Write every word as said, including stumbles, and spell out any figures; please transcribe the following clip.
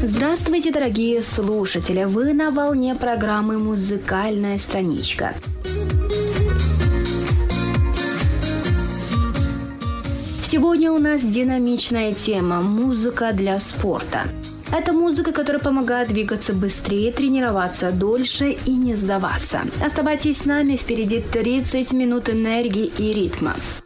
Здравствуйте, дорогие слушатели! Вы на волне программы «Музыкальная страничка». Сегодня у нас динамичная тема «Музыка для спорта». Это музыка, которая помогает двигаться быстрее, тренироваться дольше и не сдаваться. Оставайтесь с нами, впереди тридцать минут энергии и ритма.